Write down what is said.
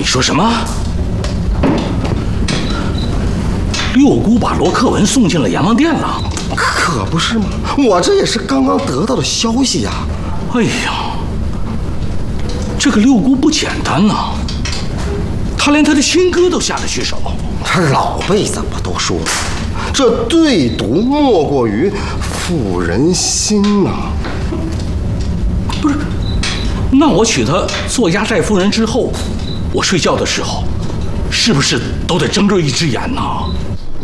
说什么？六姑把罗克文送进了阎王殿了？ 可不是吗？我这也是刚刚得到的消息呀。 哎呀，这个六姑不简单呐，她连她的亲哥都下得去手。 他老辈怎么都说，这最毒莫过于妇人心呐。 不是，那我娶她做压寨夫人之后，我睡觉的时候，是不是都得睁着一只眼呢？